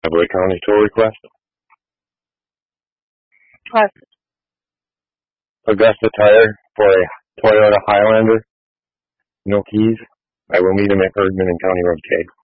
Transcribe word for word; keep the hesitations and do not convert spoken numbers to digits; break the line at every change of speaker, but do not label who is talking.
Highway County tow request.
Plus,
Augusta Tire for a Toyota Highlander. No keys. I will meet him at Erdman and County Road K.